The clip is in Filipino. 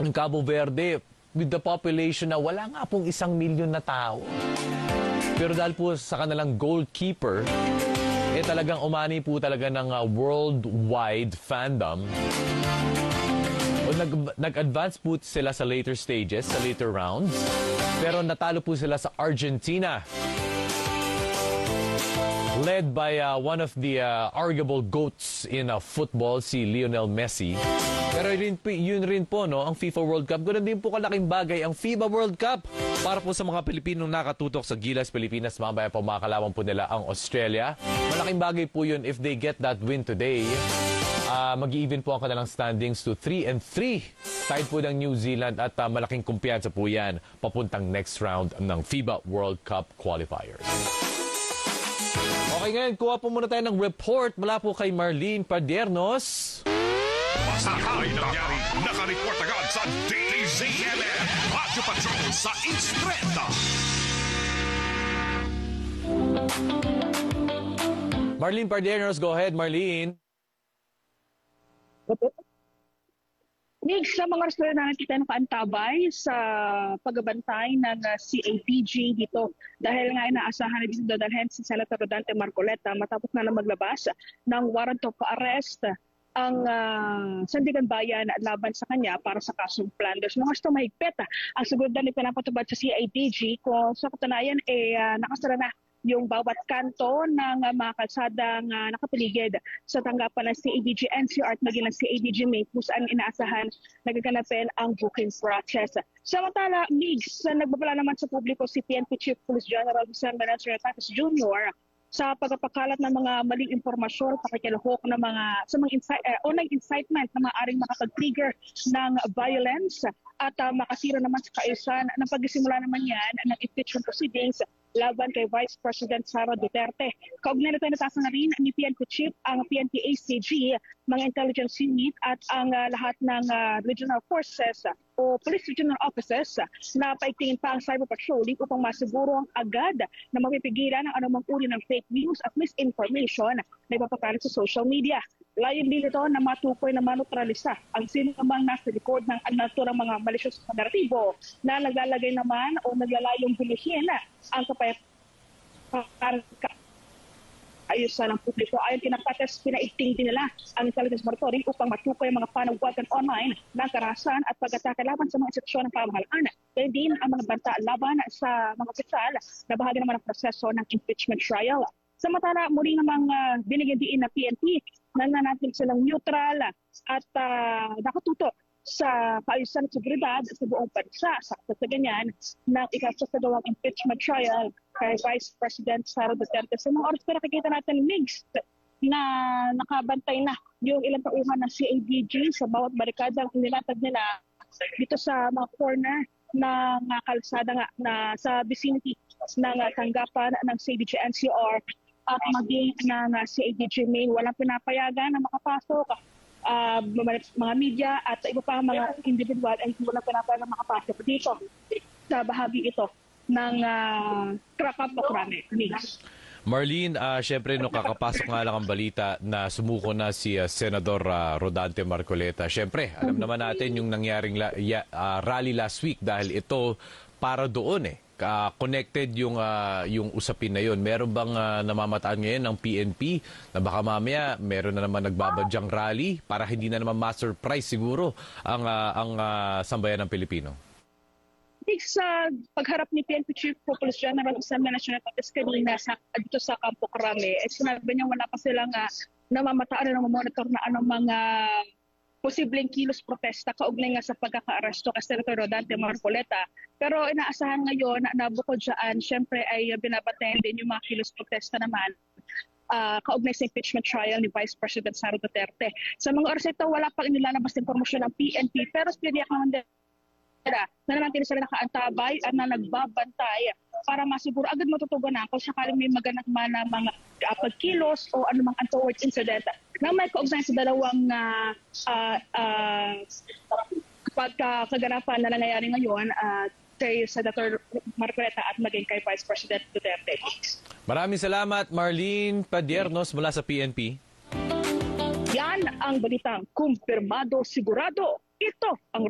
ng Cabo Verde with the population na wala nga pong 1,000,000 na tao. Pero dahil po sa kanilang goalkeeper, talagang umani po talaga ng worldwide fandom. Nag-advance po sila sa later stages, sa later rounds. Pero natalo po sila sa Argentina. Led by one of the arguable GOATs in football, si Lionel Messi. Pero yun rin po, no, ang FIFA World Cup. Ganoon din po kalaking bagay ang FIBA World Cup. Para po sa mga Pilipinong nakatutok sa Gilas, Pilipinas, mamaya po makakalaban po nila ang Australia. Malaking bagay po yun if they get that win today. Mag-even po ang kanilang standings to 3-3. Tied po ng New Zealand at malaking kumpiyansa po yan papuntang next round ng FIBA World Cup qualifiers. Okay, ngayon, kuha po muna tayo ng report mula po kay Marlene Padiernos. Masakay nangyari, nakareport agad sa DZMM Radio Patrol sa East 30. Marlene Padiernos, go ahead, Marlene. Nick, sa mga restaurant na kita nakaantabay sa pagbabantay ng CAPG dito dahil nga inaasahan na dito dadalhin si Senator Rodante Marcoleta matapos na maglabas ng warrant of arrest ang Sandigan Bayan laban sa kanya para sa kasong Flanders. Mga gusto mahigpit ang seguridad ni pinapatubad sa CAPG kung sa katunayan nakasara na yung bawat kanto ng mga kalsadang nakapaligid sa tanggapan ng CABG NCR at maging ng CABG Main kung saan inaasahan nagaganapin ang booking process. Samantala, Migs, nagbabala naman sa publiko si PNP Chief Police General Jose Menendez Jr. sa pagpapakalat ng mga maling impormasyon, pakikilahok ng sa mga online incitement na maaaring makapag-trigger ng violence at makasira naman sa kaayusan ng pagsisimula naman yan ng impeachment proceedings laban kay Vice President Sara Duterte. Kaugnay na tayo natasan na rin ni PNP Chief, ang PNP ACG, mga intelligence unit at ang lahat ng regional forces o police regional offices na paigtingin pa ang cyber patrolling upang masiguro ang agad na mapipigilan ang anumang uri ng fake news at misinformation na ipapakalat sa social media. Layon din ito na matukoy na manutralisa ang sino namang nasa likod ng naturang mga malicious na naratibo na naglalagay naman o naglalayong bulihin ang kapayapaan ayusan ng publiko. Ayon kinapates, pinaigting din nila ang intelligence monitoring upang matukoy ang mga panawagan online ng karahasan at pag-atake laban sa mga institusyon ng pamahalaan. Kaya din ang mga banta laban sa mga opisyal na bahagi naman ng proseso ng impeachment trial. Samantala, muli namang binigyan din ng PNP na nananatil silang neutral at nakatutok sa kaayusan at seguridad sa buong bansa sa ganyan ng ikasasadawang impeachment trial kay Vice President Sara Duterte. Sa mga oras pa nakikita natin mix na nakabantay na yung ilang tauhan ng CABG sa bawat barikada ang nilatag nila dito sa mga corner ng kalsada nga na sa vicinity ng tanggapan ng CABG NCR at maging ng CABG Main. Walang pinapayagan na makapasok mga media at iba pa mga individual ay hindi walang pinapayagan na makapasok dito sa bahagi ito ng Krakapakrame. Marlene, syempre kakapasok nga lang ang balita na sumuko na si Senador Rodante Marcoleta. Syempre, alam naman natin yung nangyaring rally last week dahil ito para doon connected yung usapin na yun. Meron bang namamataan ngayon ng PNP na baka mamaya meron na naman nagbabadyang rally para hindi na naman ma-surprise siguro ang sambayan ng Pilipino? Sa pagharap ni PNP Chief Police General Jose Menendez kanina dito sa Campo Crame, sinabi niya wala pa silang namamataan na monitor na anong mga posibleng kilos protesta kaugnay nga sa pagkaka-aresto kay Senator Rodante Marcoleta. Pero inaasahan ngayon na bukod dyan, syempre ay binabantayan din yung mga kilos protesta naman kaugnay sa impeachment trial ni Vice President Sara Duterte. Sa mga oras ito, wala pang inilalabas na impormasyon ng PNP, pero piniyak naman din na naman sila nakaantabay at na nagbabantay para masiguro agad matutugan na kung sakaling may magandang na mga pagkilos o anumang untoward incident na may kaugnay sa dalawang pagkaganapan na nangyayari ngayon kay Senator Marcoleta at maging kay Vice President Duterte. Maraming salamat, Marlene Padiernos mula sa PNP. Yan ang balitang kumpirmado sigurado. Ito ang